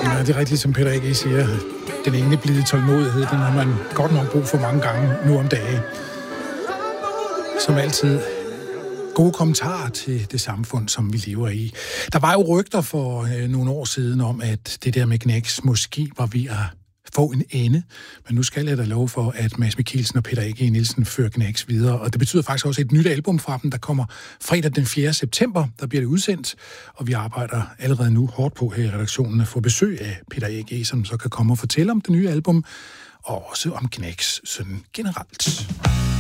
Ja, det er rigtigt, som Peter A.G. siger. Den ene blide tålmodighed, den har man godt nok brug for mange gange nu om dagen. Som altid gode kommentarer til det samfund, som vi lever i. Der var jo rygter for nogle år siden om, at det der med Gnex måske var ved at få en ende. Men nu skal jeg da love for, at Mads Mikkelsen og Peter A.G. Nielsen fører Gnex videre. Og det betyder faktisk også et nyt album fra dem, der kommer fredag den 4. september. Der bliver det udsendt, og vi arbejder allerede nu hårdt på her i redaktionen at få besøg af Peter A.G., som så kan komme og fortælle om det nye album, og også om Gnex sådan generelt.